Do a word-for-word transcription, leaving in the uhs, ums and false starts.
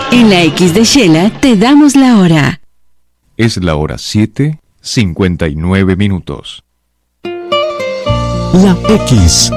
En la X de Shela te damos la hora. Es la hora siete, cincuenta y nueve minutos. La X